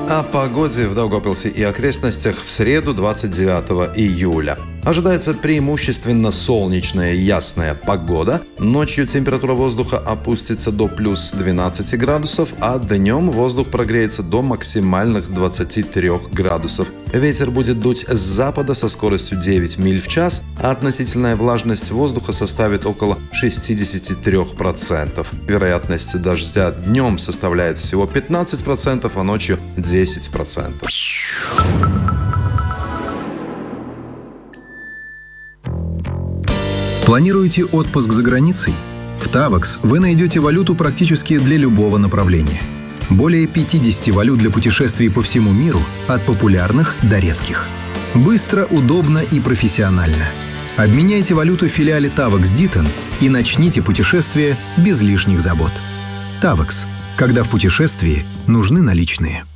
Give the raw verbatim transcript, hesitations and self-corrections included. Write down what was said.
О погоде в Даугавпилсе и окрестностях в среду, двадцать девятого июля. Ожидается преимущественно солнечная ясная погода. Ночью температура воздуха опустится до плюс двенадцати градусов, а днем воздух прогреется до максимальных двадцати трёх градусов. Ветер будет дуть с запада со скоростью девять миль в час, а относительная влажность воздуха составит около шестьдесят три процента. Вероятность дождя днем составляет всего пятнадцать процентов, а ночью десять процентов. Планируете отпуск за границей? В Tavax вы найдете валюту практически для любого направления. Более пятидесяти валют для путешествий по всему миру, от популярных до редких. Быстро, удобно и профессионально. Обменяйте валюту в филиале Tavax Ditton и начните путешествие без лишних забот. Tavax. Когда в путешествии нужны наличные.